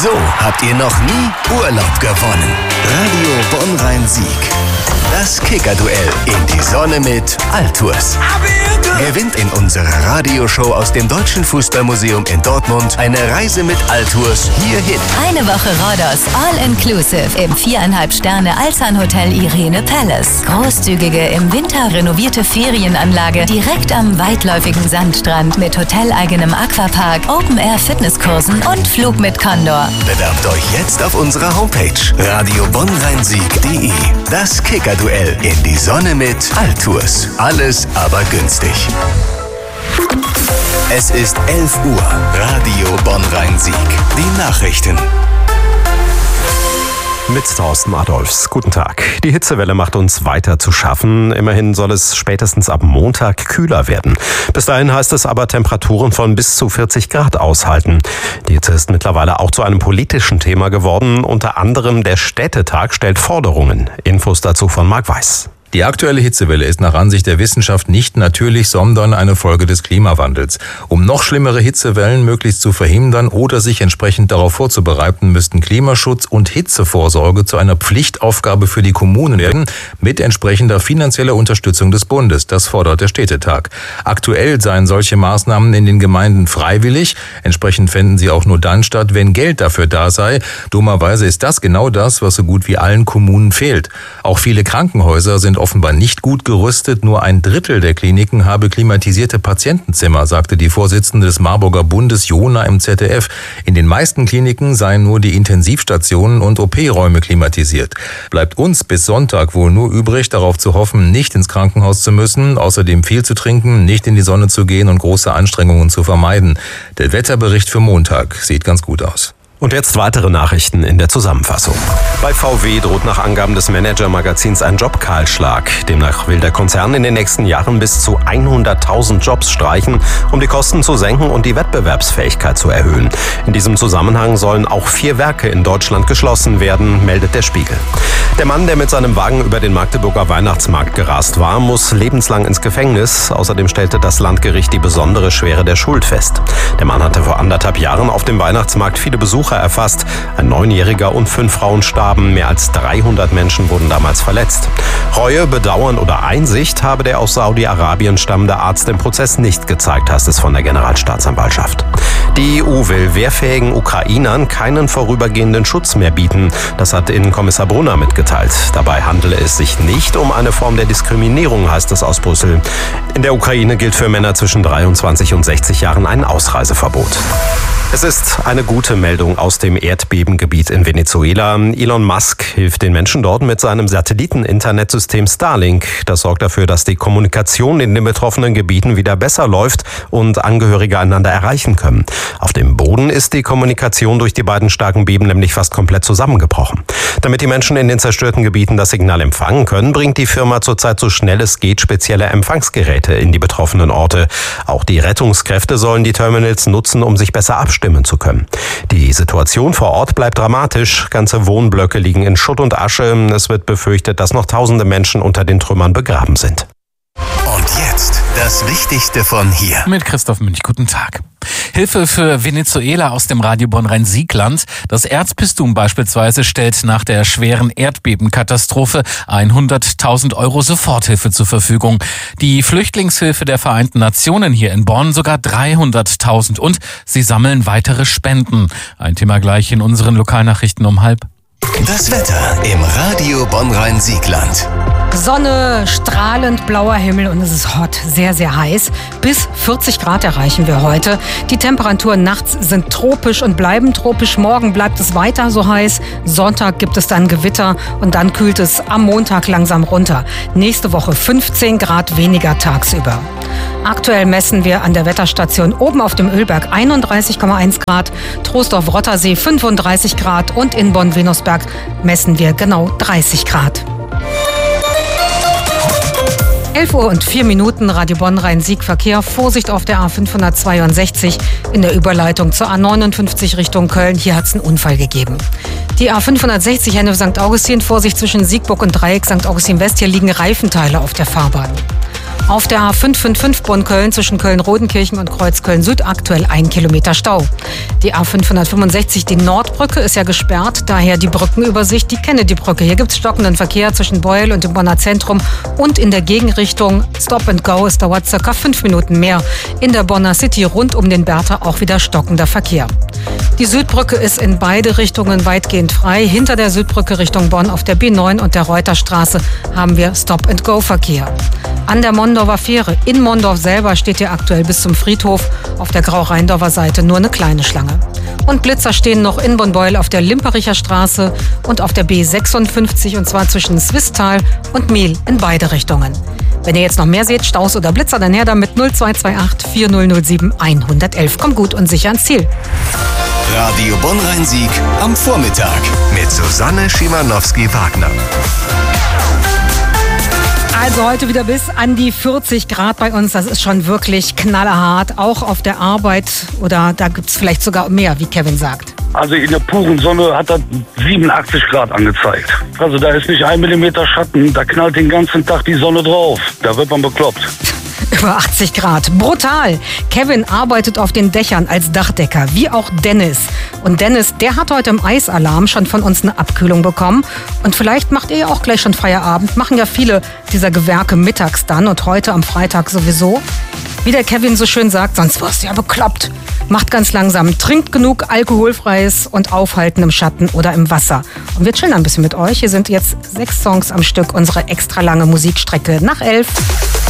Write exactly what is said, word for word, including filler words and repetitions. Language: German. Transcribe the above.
So habt ihr noch nie Urlaub gewonnen. Radio Bonn-Rhein-Sieg. Das Kicker-Duell in die Sonne mit Altours. Gewinnt in unserer Radioshow aus dem Deutschen Fußballmuseum in Dortmund eine Reise mit Altours hierhin. Eine Woche Rhodos, all-inclusive im viereinhalb Sterne Alzan-Hotel Irene Palace. Großzügige, im Winter renovierte Ferienanlage direkt am weitläufigen Sandstrand mit hoteleigenem Aquapark, Open-Air-Fitnesskursen und Flug mit Condor. Bewerbt euch jetzt auf unserer Homepage radio bonn rhein sieg punkt de. Das Kicker-Duell in die Sonne mit Altours. Alles aber günstig. Es ist elf Uhr. Radio Bonn-Rhein-Sieg. Die Nachrichten. Mit Thorsten Adolfs. Guten Tag. Die Hitzewelle macht uns weiter zu schaffen. Immerhin soll es spätestens ab Montag kühler werden. Bis dahin heißt es aber Temperaturen von bis zu vierzig Grad aushalten. Die Hitze ist mittlerweile auch zu einem politischen Thema geworden. Unter anderem der Städtetag stellt Forderungen. Infos dazu von Marc Weiß. Die aktuelle Hitzewelle ist nach Ansicht der Wissenschaft nicht natürlich, sondern eine Folge des Klimawandels. Um noch schlimmere Hitzewellen möglichst zu verhindern oder sich entsprechend darauf vorzubereiten, müssten Klimaschutz und Hitzevorsorge zu einer Pflichtaufgabe für die Kommunen werden, mit entsprechender finanzieller Unterstützung des Bundes. Das fordert der Städtetag. Aktuell seien solche Maßnahmen in den Gemeinden freiwillig. Entsprechend fänden sie auch nur dann statt, wenn Geld dafür da sei. Dummerweise ist das genau das, was so gut wie allen Kommunen fehlt. Auch viele Krankenhäuser sind offenbar nicht gut gerüstet. Nur ein Drittel der Kliniken habe klimatisierte Patientenzimmer, sagte die Vorsitzende des Marburger Bundes Jona im Z D F. In den meisten Kliniken seien nur die Intensivstationen und O P-Räume klimatisiert. Bleibt uns bis Sonntag wohl nur übrig, darauf zu hoffen, nicht ins Krankenhaus zu müssen, außerdem viel zu trinken, nicht in die Sonne zu gehen und große Anstrengungen zu vermeiden. Der Wetterbericht für Montag sieht ganz gut aus. Und jetzt weitere Nachrichten in der Zusammenfassung. Bei V W droht nach Angaben des Manager-Magazins ein Jobkahlschlag. Demnach will der Konzern in den nächsten Jahren bis zu hunderttausend Jobs streichen, um die Kosten zu senken und die Wettbewerbsfähigkeit zu erhöhen. In diesem Zusammenhang sollen auch vier Werke in Deutschland geschlossen werden, meldet der Spiegel. Der Mann, der mit seinem Wagen über den Magdeburger Weihnachtsmarkt gerast war, muss lebenslang ins Gefängnis. Außerdem stellte das Landgericht die besondere Schwere der Schuld fest. Der Mann hatte vor anderthalb Jahren auf dem Weihnachtsmarkt viele Besucher erfasst. Ein Neunjähriger und fünf Frauen starben. Mehr als dreihundert Menschen wurden damals verletzt. Reue, Bedauern oder Einsicht habe der aus Saudi-Arabien stammende Arzt im Prozess nicht gezeigt, heißt es von der Generalstaatsanwaltschaft. Die E U will wehrfähigen Ukrainern keinen vorübergehenden Schutz mehr bieten. Das hat Innenkommissar Brunner mitgeteilt. Dabei handele es sich nicht um eine Form der Diskriminierung, heißt es aus Brüssel. In der Ukraine gilt für Männer zwischen dreiundzwanzig und sechzig Jahren ein Ausreiseverbot. Es ist eine gute Meldung aus dem Erdbebengebiet in Venezuela. Elon Musk hilft den Menschen dort mit seinem Satelliten-Internetsystem Starlink. Das sorgt dafür, dass die Kommunikation in den betroffenen Gebieten wieder besser läuft und Angehörige einander erreichen können. Auf dem Boden ist die Kommunikation durch die beiden starken Beben nämlich fast komplett zusammengebrochen. Damit die Menschen in den zerstörten Gebieten das Signal empfangen können, bringt die Firma zurzeit so schnell es geht spezielle Empfangsgeräte in die betroffenen Orte. Auch die Rettungskräfte sollen die Terminals nutzen, um sich besser abstimmen zu können. Die Situation vor Ort bleibt dramatisch. Ganze Wohnblöcke liegen in Schutt und Asche. Es wird befürchtet, dass noch tausende Menschen unter den Trümmern begraben sind. Und jetzt das Wichtigste von hier. Mit Christoph Münch, guten Tag. Hilfe für Venezuela aus dem Radio Bonn-Rhein-Sieg-Land. Das Erzbistum beispielsweise stellt nach der schweren Erdbebenkatastrophe hunderttausend Euro Soforthilfe zur Verfügung. Die Flüchtlingshilfe der Vereinten Nationen hier in Bonn sogar dreihunderttausend und sie sammeln weitere Spenden. Ein Thema gleich in unseren Lokalnachrichten um halb. Das Wetter im Radio Bonn-Rhein-Sieg-Land. Sonne, strahlend blauer Himmel und es ist hot, sehr, sehr heiß. Bis vierzig Grad erreichen wir heute. Die Temperaturen nachts sind tropisch und bleiben tropisch. Morgen bleibt es weiter so heiß. Sonntag gibt es dann Gewitter und dann kühlt es am Montag langsam runter. Nächste Woche fünfzehn Grad weniger tagsüber. Aktuell messen wir an der Wetterstation oben auf dem Ölberg einunddreißig Komma eins Grad, Troisdorf-Rottersee fünfunddreißig Grad und in Bonn-Venusberg messen wir genau dreißig Grad. elf Uhr und vier Minuten, Radio Bonn-Rhein-Sieg Verkehr. Vorsicht auf der A fünfhundertzweiundsechzig in der Überleitung zur A neunundfünfzig Richtung Köln. Hier hat es einen Unfall gegeben. Die A fünfhundertsechzig Hennef Sankt Augustin, Vorsicht zwischen Siegburg und Dreieck Sankt Augustin West. Hier liegen Reifenteile auf der Fahrbahn. Auf der A fünf fünf fünf Bonn-Köln zwischen Köln-Rodenkirchen und Kreuzköln-Süd aktuell ein Kilometer Stau. Die A fünfhundertfünfundsechzig, die Nordbrücke, ist ja gesperrt, daher die Brückenübersicht, die Kennedy-Brücke. Hier gibt es stockenden Verkehr zwischen Beuel und dem Bonner Zentrum und in der Gegenrichtung Stop and Go. Es dauert circa fünf Minuten mehr. In der Bonner City rund um den Bertha auch wieder stockender Verkehr. Die Südbrücke ist in beide Richtungen weitgehend frei. Hinter der Südbrücke Richtung Bonn auf der B neun und der Reuterstraße haben wir Stop-and-Go-Verkehr. An der Mondorfer Fähre in Mondorf selber steht hier aktuell bis zum Friedhof. Auf der Grau-Rheindorfer Seite nur eine kleine Schlange. Und Blitzer stehen noch in Bonn-Beuel auf der Limpericher Straße und auf der B sechsundfünfzig, und zwar zwischen Swisttal und Miel in beide Richtungen. Wenn ihr jetzt noch mehr seht, Staus oder Blitzer, dann her damit null zwei zwei acht vier null null sieben eins eins eins. Kommt gut und sicher ans Ziel. Radio Bonn-Rhein-Sieg am Vormittag mit Susanne Schimanowski-Wagner. Also heute wieder bis an die vierzig Grad bei uns. Das ist schon wirklich knallerhart. Auch auf der Arbeit, oder da gibt es vielleicht sogar mehr, wie Kevin sagt. Also in der puren Sonne hat er siebenundachtzig Grad angezeigt. Also da ist nicht ein Millimeter Schatten, da knallt den ganzen Tag die Sonne drauf. Da wird man bekloppt. Über achtzig Grad. Brutal. Kevin arbeitet auf den Dächern als Dachdecker, wie auch Dennis. Und Dennis, der hat heute im Eisalarm schon von uns eine Abkühlung bekommen. Und vielleicht macht ihr ja auch gleich schon Feierabend. Machen ja viele dieser Gewerke mittags dann und heute am Freitag sowieso. Wie der Kevin so schön sagt, sonst wirst du ja bekloppt. Macht ganz langsam, trinkt genug alkoholfreies und aufhalten im Schatten oder im Wasser. Und wir chillen ein bisschen mit euch. Hier sind jetzt sechs Songs am Stück, unsere extra lange Musikstrecke nach elf.